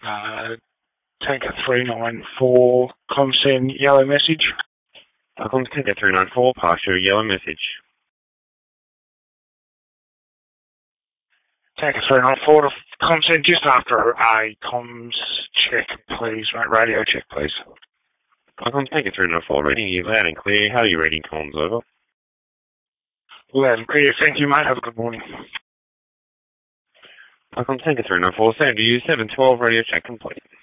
Tanker 394, Comsend, yellow message. Tanker 394, pass your yellow message. Tanker 394 to Comsend, just after a comms check, please, mate. Radio check, please. Tanker 394, reading you loud and clear. How are you reading comms, over? Loud and clear, thank you, mate. Have a good morning. Tanker 394, same to you, 712, radio check complete.